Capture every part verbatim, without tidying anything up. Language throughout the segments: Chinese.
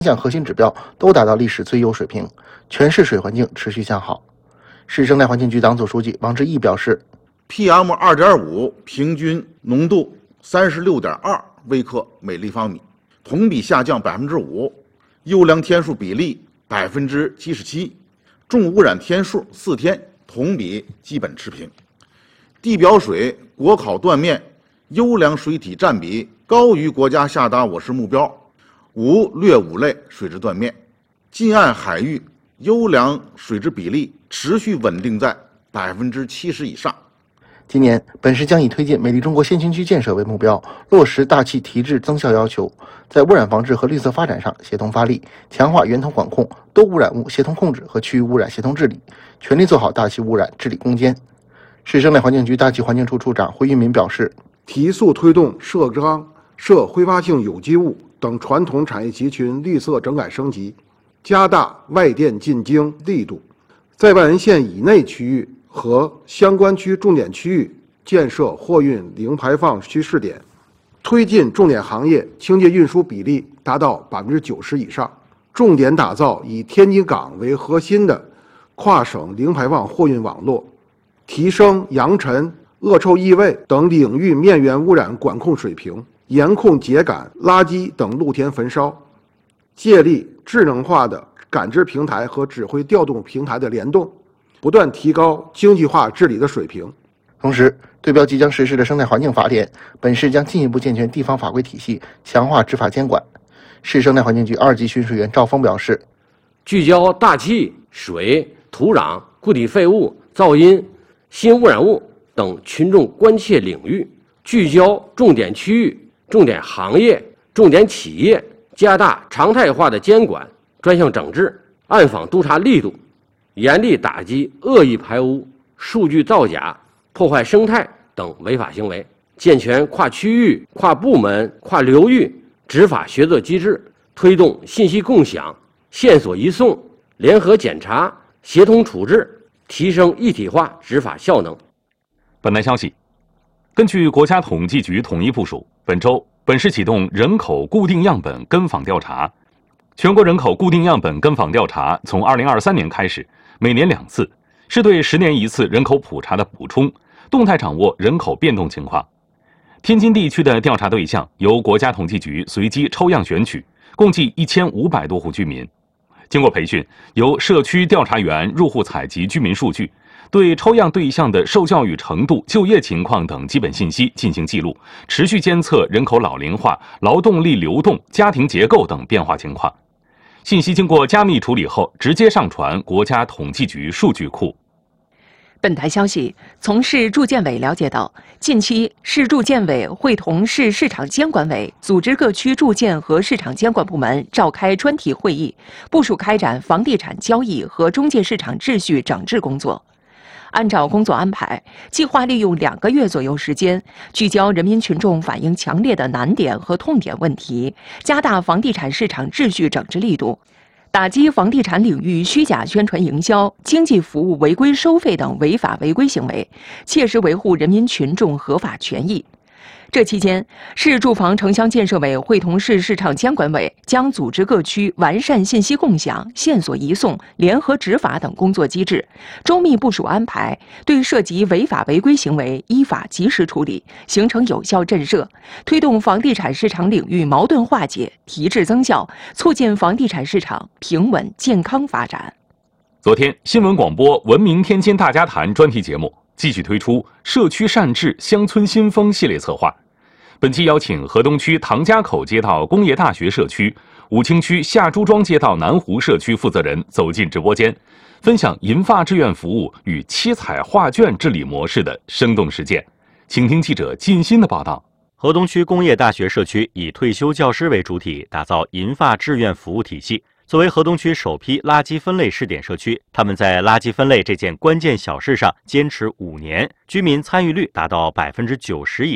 项核心指标都达到历史最优水平，全市水环境持续向好。市生态环境局党组书记王志毅表示 ，P M 二点五 平均浓度三十六点二微克每立方米，同比下降百分之五，优良天数比例百分之七十七，重污染天数四天同比基本持平。地表水国考断面优良水体占比高于国家下达我市目标，无劣五类水质断面。近岸海域优良水质比例持续稳定在百分之七十以上。 今年，本市将以推进美丽中国先行区建设为目标，落实大气提质增效要求，在污染防治和绿色发展上协同发力，强化源头管控、多污染物协同控制和区域污染协同治理，全力做好大气污染治理攻坚。市生态环境局大气环境处处长胡玉民表示， 提速推动涉钢、涉挥发性有机物等传统产业集群绿色整改升级，加大外电进京力度，在万源县以内区域和相关区重点区域建设货运零排放区试点，推进重点行业清洁运输比例达到百分之九十以上，重点打造以天津港为核心的跨省零排放货运网络，提升扬尘、恶臭异味等领域面源污染管控水平，严控秸秆、垃圾等露天焚烧，借力智能化的感知平台和指挥调动平台的联动，不断提高经济化治理的水平。 同时，对标即将实施的生态环境法典，本市将进一步健全地方法规体系，强化执法监管。市生态环境局二级巡视员赵峰表示， 聚焦大气、水、土壤、固体废物、噪音、新污染物等群众关切领域，聚焦重点区域、重点行业、重点企业，加大常态化的监管、专项整治、暗访督查力度，严厉打击恶意排污、数据造假、破坏生态等违法行为，健全跨区域、跨部门、跨流域执法协作机制，推动信息共享、线索移送、联合检查、协同处置，提升一体化执法效能。 本台消息，根据国家统计局统一部署，本周本市启动人口固定样本跟访调查。全国人口固定样本跟访调查从二零二三年开始，每年两次，是对十年一次人口普查的补充，动态掌握人口变动情况。天津地区的调查对象由国家统计局随机抽样选取，共计一千五百多户居民。经过培训，由社区调查员入户采集居民数据，对抽样对象的受教育程度、就业情况等基本信息进行记录，持续监测人口老龄化、劳动力流动、家庭结构等变化情况。信息经过加密处理后，直接上传国家统计局数据库。 本台消息，从市住建委了解到，近期市住建委会同市市场监管委组织各区住建和市场监管部门召开专题会议，部署开展房地产交易和中介市场秩序整治工作。按照工作安排，计划利用两个月左右时间，聚焦人民群众反映强烈的难点和痛点问题，加大房地产市场秩序整治力度，打击房地产领域虚假宣传营销、经济服务违规收费等违法违规行为，切实维护人民群众合法权益。这期间，市住房城乡建设委会同市市场监管委将组织各区完善信息共享、线索移送、联合执法等工作机制，周密部署安排，对涉及违法违规行为依法及时处理，形成有效震慑，推动房地产市场领域矛盾化解、提质增效，促进房地产市场平稳健康发展。 昨天，新闻广播《文明天津大家谈》专题节目继续推出社区善治、乡村新风系列策划。本期邀请河东区唐家口街道工业大学社区、武清区下朱庄街道南湖社区负责人走进直播间，分享银发志愿服务与七彩画卷治理模式的生动实践。请听记者靳鑫的报道。 河东区工业大学社区以退休教师为主体，打造银发志愿服务体系。作为河东区首批垃圾分类试点社区，他们在垃圾分类这件关键小事上坚持五年，居民参与率达到百分之九十以上。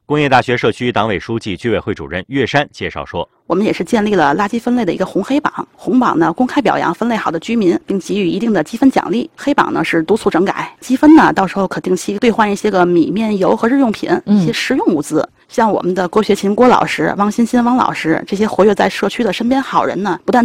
工业大学社区党委书记、居委会主任岳山介绍说， 我们也是建立了垃圾分类的一个红黑榜，红榜呢公开表扬分类好的居民，并给予一定的积分奖励；黑榜呢是督促整改，积分呢到时候可定期兑换一些个米面油和日用品，一些实用物资。像我们的郭学勤郭老师、汪欣欣汪老师这些活跃在社区的身边好人呢，不但